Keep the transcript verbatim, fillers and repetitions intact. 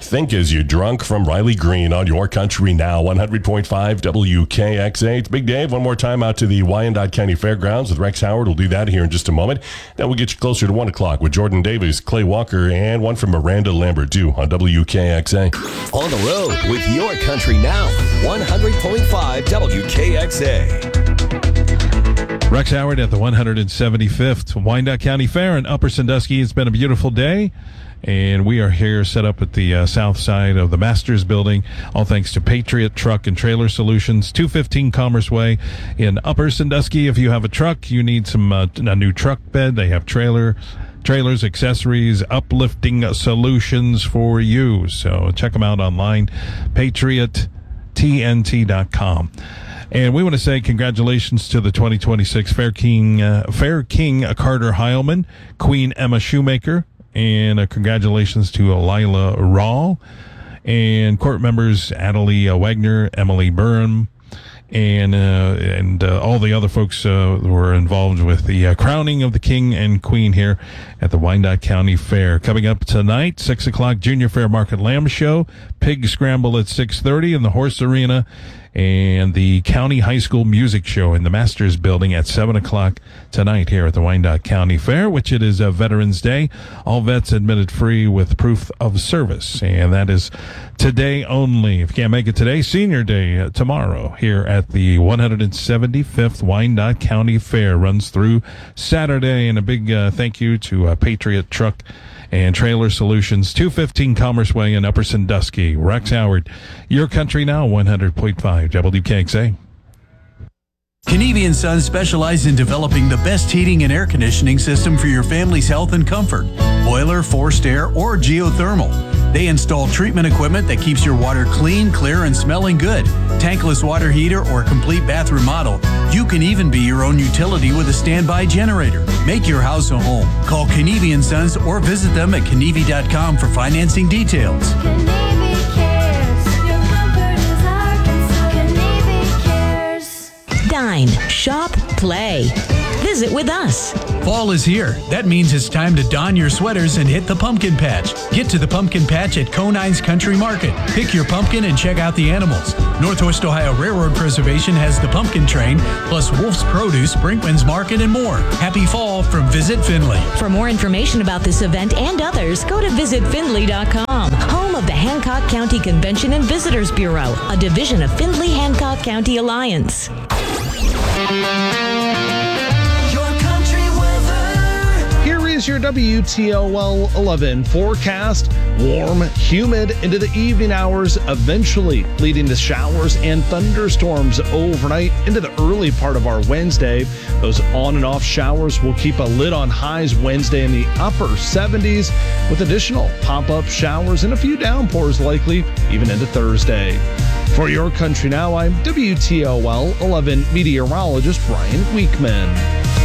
Think As You Drunk from Riley Green on Your Country Now, one hundred point five W K X A. It's Big Dave. One more time out to the Wyandotte County Fairgrounds with Rex Howard. We'll do that here in just a moment. Then we'll get you closer to one o'clock with Jordan Davis, Clay Walker, and one from Miranda Lambert, too, on W K X A. On the road with Your Country Now, one hundred point five W K X A. Rex Howard at the one hundred seventy-fifth Wyandotte County Fair in Upper Sandusky. It's been a beautiful day, and we are here set up at the uh, south side of the Masters Building, all thanks to Patriot Truck and Trailer Solutions, two fifteen Commerce Way in Upper Sandusky. If you have a truck, you need some uh, a new truck bed, they have trailer trailers, accessories, uplifting solutions for you. So check them out online, patriot T N T dot com. And we want to say congratulations to the twenty twenty-six Fair King, uh, Fair King Carter Heilman, Queen Emma Shoemaker, and uh, congratulations to Lila Rawl, and court members Adelie uh, Wagner, Emily Burham, and uh, and uh, all the other folks uh, who were involved with the uh, crowning of the king and queen here at the Wyandotte County Fair. Coming up tonight, six o'clock, Junior Fair Market Lamb Show, Pig Scramble at six thirty in the Horse Arena, and the County High School Music Show in the Masters Building at seven o'clock tonight here at the Wyandotte County Fair, which it is a Veterans Day. All vets admitted free with proof of service, and that is today only. If you can't make it today, Senior Day uh, tomorrow here at the one hundred seventy-fifth Wyandotte County Fair. Runs through Saturday, and a big uh, thank you to uh, Patriot Truck and Trailer Solutions, two fifteen Commerce Way in Upper Sandusky. Rex Howard, Your Country Now, one hundred point five W K X A. Kenevi and Sons specialize in developing the best heating and air conditioning system for your family's health and comfort. Boiler, forced air, or geothermal. They install treatment equipment that keeps your water clean, clear, and smelling good. Tankless water heater or complete bathroom model. You can even be your own utility with a standby generator. Make your house a home. Call Kenevi and Sons or visit them at Kenevi dot com for financing details. Kenevi cares. Your comfort is our concern. Kenevi cares. Dine, shop, play. Visit with us. Fall is here. That means it's time to don your sweaters and hit the pumpkin patch. Get to the pumpkin patch at Conine's Country Market. Pick your pumpkin and check out the animals. Northwest Ohio Railroad Preservation has the pumpkin train, plus Wolf's Produce, Brinkman's Market, and more. Happy fall from Visit Findlay. For more information about this event and others, go to visit findlay dot com, home of the Hancock County Convention and Visitors Bureau, a division of Findlay Hancock County Alliance. Is your W T O L eleven forecast. Warm, humid into the evening hours, eventually leading to showers and thunderstorms overnight into the early part of our Wednesday. Those on and off showers will keep a lid on highs Wednesday in the upper seventies, with additional pop-up showers and a few downpours likely even into Thursday. For Your Country Now, I'm W T O L eleven meteorologist Brian Weekman.